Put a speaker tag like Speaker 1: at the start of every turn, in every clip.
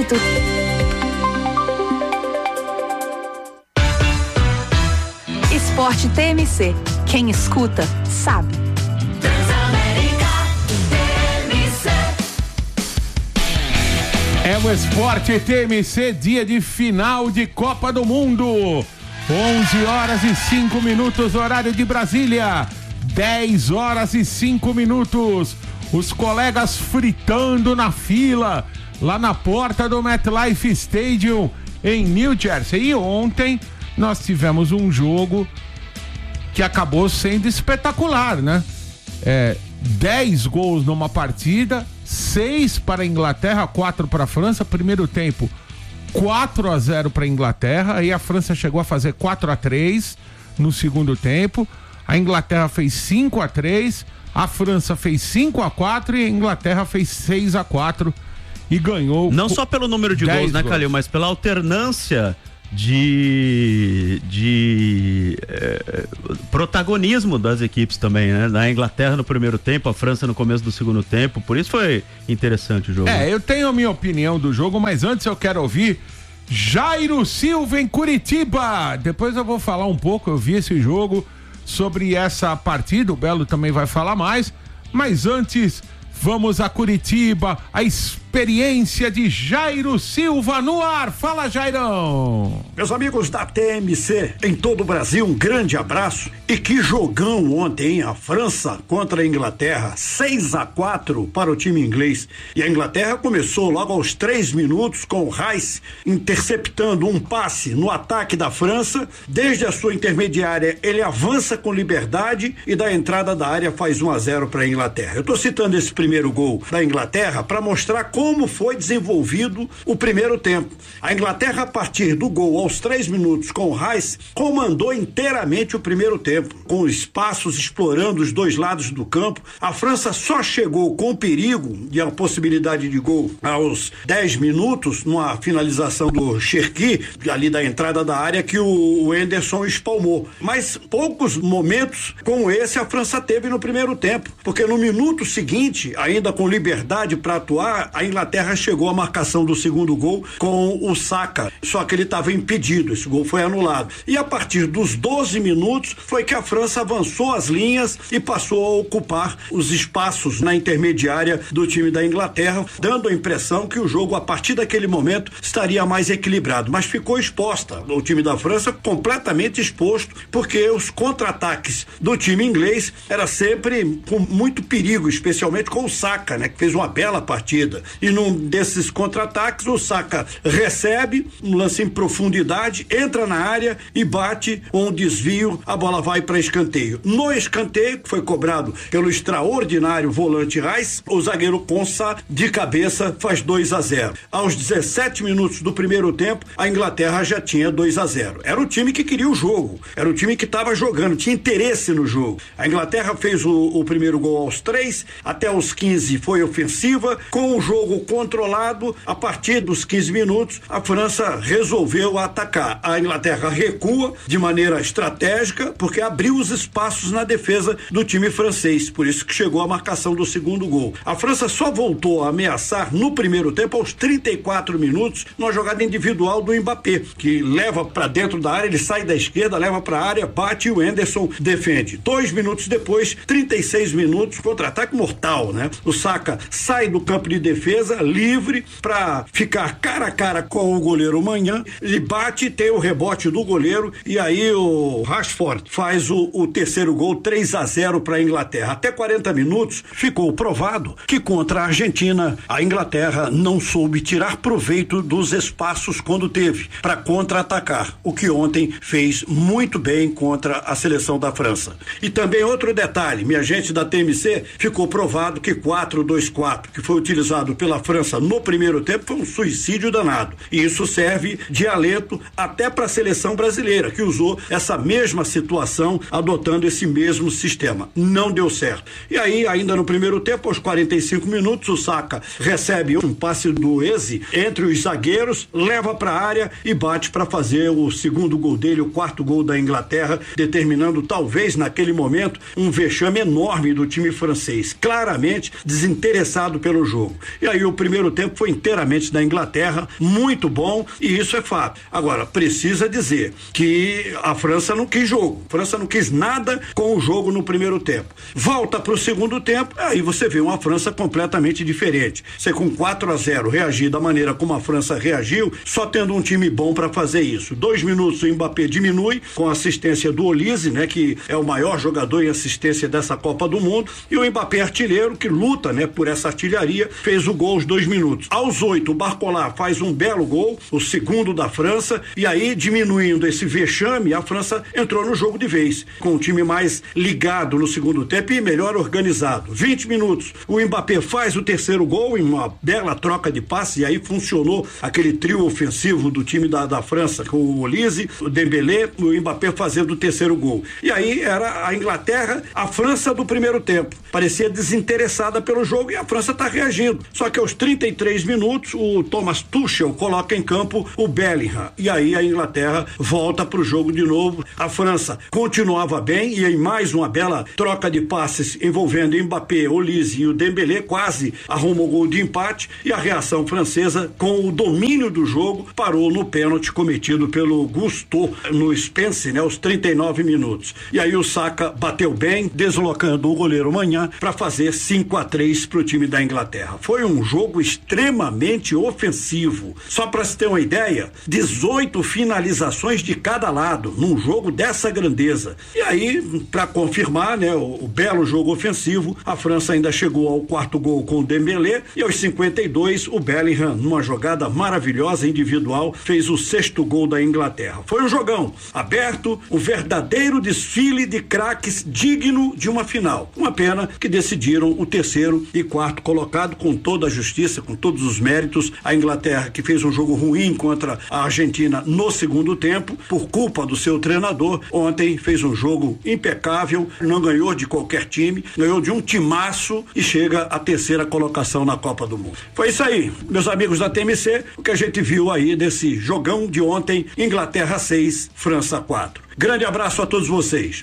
Speaker 1: trânsito.
Speaker 2: Esporte TMC. Quem escuta, sabe.
Speaker 3: É o Esporte TMC, dia de final de Copa do Mundo. 11h05, horário de Brasília. 10h05. Os colegas fritando na fila, lá na porta do MetLife Stadium, em New Jersey. E ontem nós tivemos um jogo que acabou sendo espetacular, né? 10 gols numa partida, 6 para a Inglaterra, 4 para a França. Primeiro tempo, 4-0 para a Inglaterra, e a França chegou a fazer 4-3 no segundo tempo. A Inglaterra fez 5-3, a França fez 5-4 e a Inglaterra fez 6-4 e ganhou.
Speaker 4: Não só pelo número de gols, né, Calil, mas pela alternância de protagonismo das equipes também, né? Na Inglaterra no primeiro tempo, a França no começo do segundo tempo, por isso foi interessante o jogo.
Speaker 3: Eu tenho a minha opinião do jogo, mas antes eu quero ouvir Jairo Silva em Curitiba. Depois eu vou falar um pouco, eu vi esse jogo, sobre essa partida, o Belo também vai falar mais, mas antes vamos a Curitiba, a experiência de Jairo Silva no ar. Fala, Jairão!
Speaker 5: Meus amigos da TMC, em todo o Brasil, um grande abraço. E que jogão ontem, hein? A França contra a Inglaterra, 6-4 para o time inglês. E a Inglaterra começou logo aos 3 minutos com o Rice interceptando um passe no ataque da França. Desde a sua intermediária, ele avança com liberdade e da entrada da área faz 1-0 para a Inglaterra. Eu estou citando esse primeiro gol da Inglaterra para mostrar como foi desenvolvido o primeiro tempo. A Inglaterra, a partir do gol aos 3 minutos com o Rice, comandou inteiramente o primeiro tempo, com espaços explorando os dois lados do campo. A França só chegou com perigo e a possibilidade de gol aos 10 minutos, numa finalização do Cherki, ali da entrada da área, que o Henderson espalmou. Mas poucos momentos como esse a França teve no primeiro tempo, porque no minuto seguinte, ainda com liberdade para atuar, a Inglaterra chegou à marcação do segundo gol com o Saka, só que ele estava impedido, esse gol foi anulado. E a partir dos 12 minutos foi que a França avançou as linhas e passou a ocupar os espaços na intermediária do time da Inglaterra, dando a impressão que o jogo a partir daquele momento estaria mais equilibrado, mas ficou exposta, o time da França completamente exposto, porque os contra-ataques do time inglês era sempre com muito perigo, especialmente com o Saka, né, que fez uma bela partida. E num desses contra-ataques, o Saka recebe um lance em profundidade, entra na área e bate com um desvio, a bola vai para escanteio. No escanteio, que foi cobrado pelo extraordinário volante Rice, o zagueiro Konsa de cabeça faz 2-0. Aos 17 minutos do primeiro tempo, a Inglaterra já tinha 2-0. Era o time que queria o jogo, era o time que estava jogando, tinha interesse no jogo. A Inglaterra fez o primeiro gol aos 3, até os 15 foi ofensiva, com o jogo controlado. A partir dos 15 minutos, a França resolveu atacar. A Inglaterra recua de maneira estratégica, porque abriu os espaços na defesa do time francês, por isso que chegou a marcação do segundo gol. A França só voltou a ameaçar no primeiro tempo aos 34 minutos, numa jogada individual do Mbappé, que leva para dentro da área, ele sai da esquerda, leva para a área, bate e o Henderson defende. 2 minutos depois, 36 minutos, contra-ataque mortal, né? O Saka sai do campo de defesa, livre, para ficar cara a cara com o goleiro Manhã, ele bate, tem o rebote do goleiro, e aí o Rashford faz o terceiro gol, 3-0 para a Inglaterra. Até 40 minutos ficou provado que contra a Argentina a Inglaterra não soube tirar proveito dos espaços quando teve para contra-atacar, o que ontem fez muito bem contra a seleção da França. E também outro detalhe, minha gente da TMC, ficou provado que 4-2-4, que foi utilizado pela França no primeiro tempo, foi um suicídio danado. E isso serve de alento até para a seleção brasileira, que usou essa mesma situação, adotando esse mesmo sistema. Não deu certo. E aí, ainda no primeiro tempo, aos 45 minutos, o Saka recebe um passe do Eze entre os zagueiros, leva para a área e bate para fazer o segundo gol dele, o quarto gol da Inglaterra, determinando talvez naquele momento um vexame enorme do time francês, claramente desinteressado pelo jogo. E aí aí o primeiro tempo foi inteiramente da Inglaterra, muito bom, e isso é fato. Agora, precisa dizer que a França não quis jogo, a França não quis nada com o jogo no primeiro tempo. Volta pro segundo tempo, aí você vê uma França completamente diferente. Você com 4-0 reagir da maneira como a França reagiu, só tendo um time bom para fazer isso. 2 minutos o Mbappé diminui com a assistência do Olise, né, que é o maior jogador em assistência dessa Copa do Mundo, e o Mbappé artilheiro que luta, né, por essa artilharia, fez o gol aos 2 minutos. Aos 8 o Barcola faz um belo gol, o segundo da França, e aí diminuindo esse vexame, a França entrou no jogo de vez, com o time mais ligado no segundo tempo e melhor organizado. 20 minutos, o Mbappé faz o terceiro gol em uma bela troca de passe, e aí funcionou aquele trio ofensivo do time da França, com o Olise, o Dembélé, o Mbappé fazendo o terceiro gol. E aí era a Inglaterra, a França do primeiro tempo. Parecia desinteressada pelo jogo e a França está reagindo. Só que aos 33 minutos, o Thomas Tuchel coloca em campo o Bellingham. E aí a Inglaterra volta para o jogo de novo. A França continuava bem e em mais uma bela troca de passes envolvendo Mbappé, Olise e o Dembélé, quase arruma o gol de empate, e a reação francesa, com o domínio do jogo, parou no pênalti cometido pelo Gusto no Spence, né, aos 39 minutos. E aí o Saka bateu bem, deslocando o goleiro Manhã para fazer 5-3 para o time da Inglaterra. Foi um jogo extremamente ofensivo. Só para se ter uma ideia, 18 finalizações de cada lado num jogo dessa grandeza. E aí, para confirmar, né, o belo jogo ofensivo, a França ainda chegou ao quarto gol com o Dembélé, e aos 52 o Bellingham, numa jogada maravilhosa individual, fez o sexto gol da Inglaterra. Foi um jogão aberto, um verdadeiro desfile de craques digno de uma final. Uma pena que decidiram o terceiro e quarto colocado com toda a justiça, com todos os méritos. A Inglaterra, que fez um jogo ruim contra a Argentina no segundo tempo, por culpa do seu treinador, ontem fez um jogo impecável, não ganhou de qualquer time, ganhou de um timaço e chega à terceira colocação na Copa do Mundo. Foi isso aí, meus amigos da TMC, o que a gente viu aí desse jogão de ontem, Inglaterra 6, França 4. Grande abraço a todos vocês.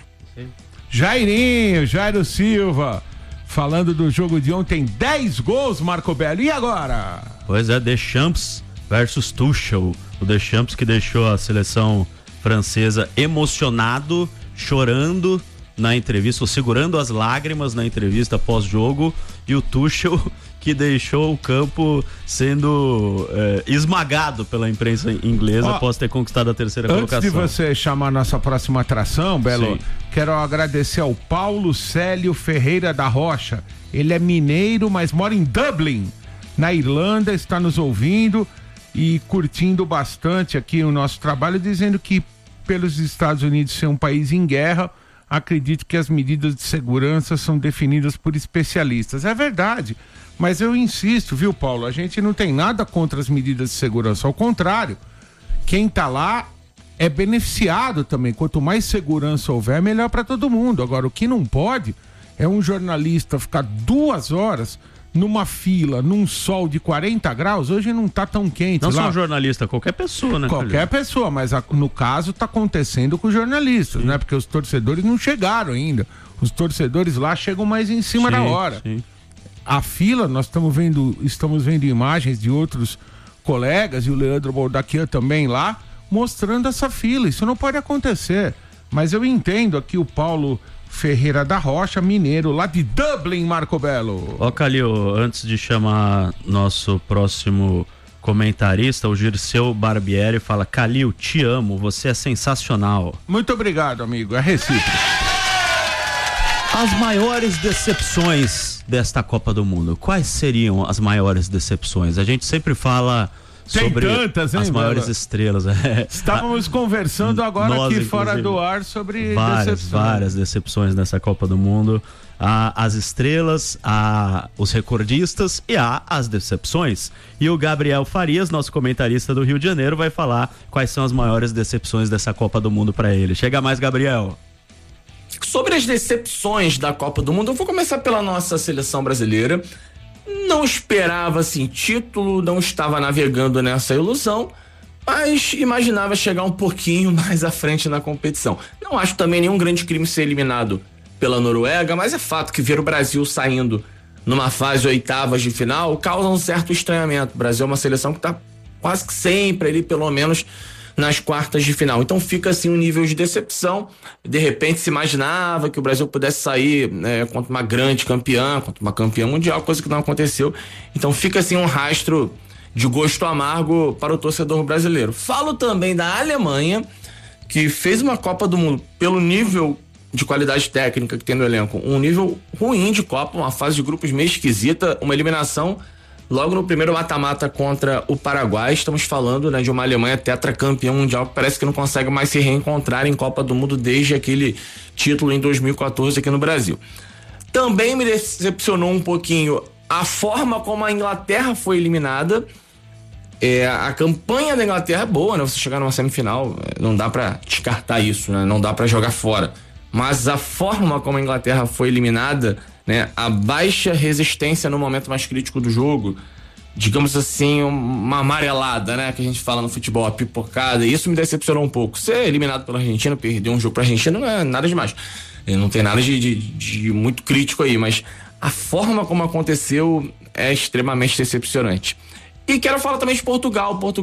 Speaker 3: Jairinho, Jairo Silva, falando do jogo de ontem, 10 gols, Marco Belo. E agora?
Speaker 4: Pois é, Deschamps versus Tuchel. O Deschamps que deixou a seleção francesa emocionado, chorando na entrevista, ou segurando as lágrimas na entrevista pós-jogo, e o Tuchel que deixou o campo sendo esmagado pela imprensa inglesa após ter conquistado a terceira colocação.
Speaker 3: Antes de você chamar a nossa próxima atração, Belo, quero agradecer ao Paulo Célio Ferreira da Rocha. Ele é mineiro, mas mora em Dublin, na Irlanda, está nos ouvindo e curtindo bastante aqui o nosso trabalho, dizendo que pelos Estados Unidos ser um país em guerra, acredito que as medidas de segurança são definidas por especialistas. É verdade, mas eu insisto, viu, Paulo? A gente não tem nada contra as medidas de segurança, ao contrário, quem tá lá é beneficiado também. Quanto mais segurança houver, melhor para todo mundo. Agora, o que não pode é um jornalista ficar 2 horas numa fila, num sol de 40 graus, hoje não tá tão quente.
Speaker 4: Não
Speaker 3: lá.
Speaker 4: só um jornalista, qualquer pessoa, né?
Speaker 3: Qualquer pessoa, mas no caso tá acontecendo com os jornalistas, né? Porque os torcedores não chegaram ainda. Os torcedores lá chegam mais em cima da hora. Sim. A fila, nós estamos vendo imagens de outros colegas, e o Leandro Boldaquian também lá, mostrando essa fila. Isso não pode acontecer. Mas eu entendo aqui o Paulo Ferreira da Rocha, mineiro, lá de Dublin, Marco Belo.
Speaker 4: Ó, Calil, antes de chamar nosso próximo comentarista, o Girceu Barbieri, fala: Calil, te amo, você é sensacional.
Speaker 3: Muito obrigado, amigo, é recíproco.
Speaker 4: As maiores decepções desta Copa do Mundo, quais seriam as maiores decepções? A gente sempre fala sobre
Speaker 3: tantas, hein,
Speaker 4: as maiores estrelas.
Speaker 3: Estávamos conversando agora aqui fora do ar sobre
Speaker 4: várias decepções nessa Copa do Mundo. Há as estrelas, há os recordistas e há as decepções. E o Gabriel Farias, nosso comentarista do Rio de Janeiro, vai falar quais são as maiores decepções dessa Copa do Mundo para ele. Chega mais, Gabriel.
Speaker 1: Sobre as decepções da Copa do Mundo, eu vou começar pela nossa seleção brasileira. Não esperava assim título, não estava navegando nessa ilusão, mas imaginava chegar um pouquinho mais à frente na competição. Não acho também nenhum grande crime ser eliminado pela Noruega, mas é fato que ver o Brasil saindo numa fase oitavas de final, causa um certo estranhamento. O Brasil é uma seleção que está quase que sempre ali, pelo menos nas quartas de final. Então fica assim um nível de decepção. De repente se imaginava que o Brasil pudesse sair, né, contra uma grande campeã, contra uma campeã mundial, coisa que não aconteceu. Então fica assim um rastro de gosto amargo para o torcedor brasileiro. Falo também da Alemanha, que fez uma Copa do Mundo pelo nível de qualidade técnica que tem no elenco, um nível ruim de Copa, uma fase de grupos meio esquisita, uma eliminação logo no primeiro mata-mata contra o Paraguai. Estamos falando, né, de uma Alemanha tetracampeã mundial que parece que não consegue mais se reencontrar em Copa do Mundo desde aquele título em 2014 aqui no Brasil. Também me decepcionou um pouquinho a forma como a Inglaterra foi eliminada. A campanha da Inglaterra é boa, né? Você chegar numa semifinal, não dá pra descartar isso, né? Não dá pra jogar fora. Mas a forma como a Inglaterra foi eliminada, né? A baixa resistência no momento mais crítico do jogo, digamos assim, uma amarelada, né? Que a gente fala no futebol, a pipocada, e isso me decepcionou um pouco. Ser eliminado pela Argentina, perder um jogo pra Argentina não é nada demais. Não tem nada de muito crítico aí, mas a forma como aconteceu é extremamente decepcionante. E quero falar também de Portugal.